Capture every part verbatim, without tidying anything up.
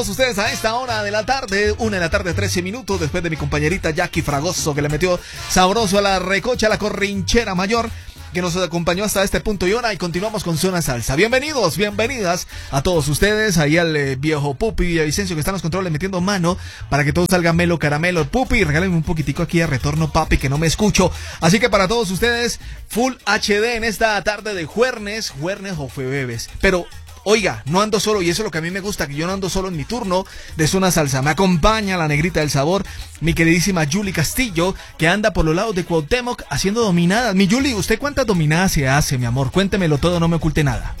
Ustedes a esta hora de la tarde, una de la tarde, trece minutos, después de mi compañerita Jackie Fragoso, que le metió sabroso a la recocha, a la corrinchera mayor, que nos acompañó hasta este punto y hora, y continuamos con Zona Salsa. Bienvenidos, bienvenidas a todos ustedes, ahí al eh, viejo Pupi y a Vicencio, que están los controles metiendo mano para que todo salga melo caramelo. Pupi, regálenme un poquitico aquí de retorno, papi, que no me escucho. Así que para todos ustedes, Full H D en esta tarde de jueves, jueves o jueves, pero... Oiga, no ando solo, y eso es lo que a mí me gusta, que yo no ando solo en mi turno de Zona Salsa. Me acompaña la negrita del sabor, mi queridísima Yuli Castillo, que anda por los lados de Cuauhtémoc haciendo dominadas. Mi Yuli, ¿usted cuántas dominadas se hace, mi amor? Cuéntemelo todo, no me oculte nada.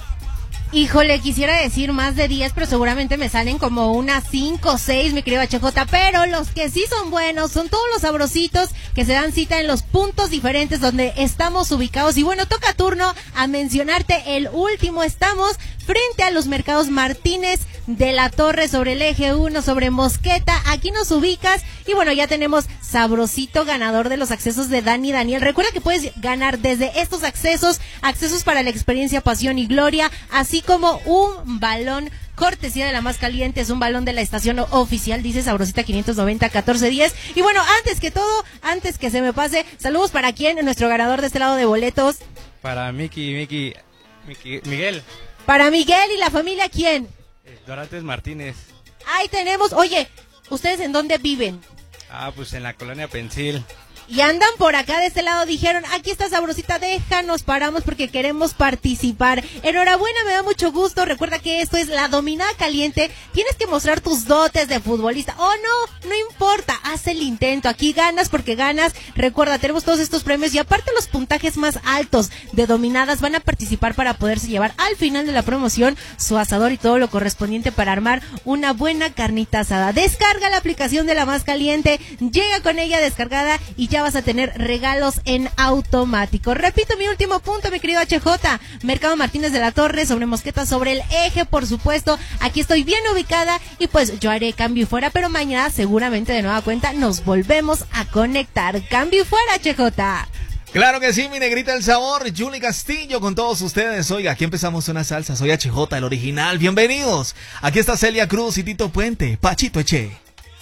Híjole, quisiera decir más de diez, pero seguramente me salen como unas cinco o seis, mi querido H J. Pero los que sí son buenos son todos los sabrositos que se dan cita en los puntos diferentes donde estamos ubicados. Y bueno, toca turno a mencionarte el último. Estamos frente a los mercados Martínez de la Torre, sobre el eje uno, sobre Mosqueta. Aquí nos ubicas. Y bueno, ya tenemos sabrosito ganador de los accesos de Dani Daniel. Recuerda que puedes ganar desde estos accesos, accesos para la experiencia Pasión y Gloria, así como un balón cortesía de la más caliente. Es un balón de la estación oficial, dice Sabrosita quinientos noventa catorce diez. Y bueno, antes que todo, antes que se me pase, saludos para quién, nuestro ganador de este lado de boletos. Para Miki, Miki, Miki Miguel. Para Miguel y la familia, ¿quién? Dorantes Martínez. Ahí tenemos. Oye, ¿ustedes en dónde viven? Ah, pues en la colonia Pensil. Y andan por acá de este lado, dijeron, aquí está Sabrosita, déjanos, paramos porque queremos participar. Enhorabuena, me da mucho gusto. Recuerda que esto es la dominada caliente. Tienes que mostrar tus dotes de futbolista. Oh, no, no importa, haz el intento. Aquí ganas porque ganas. Recuerda, tenemos todos estos premios y aparte los puntajes más altos de dominadas van a participar para poderse llevar al final de la promoción su asador y todo lo correspondiente para armar una buena carnita asada. Descarga la aplicación de la más caliente, llega con ella descargada y ya vas a tener regalos en automático. Repito mi último punto, mi querido H J. Mercado Martínez de la Torre, sobre Mosqueta, sobre el eje, por supuesto. Aquí estoy bien ubicada y pues yo haré cambio y fuera, pero mañana seguramente de nueva cuenta nos volvemos a conectar. Cambio y fuera, H J. Claro que sí, mi negrita del sabor, Yuli Castillo con todos ustedes. Oiga, aquí empezamos una salsa, soy H J, el original. Bienvenidos. Aquí está Celia Cruz y Tito Puente, Pachito Eche.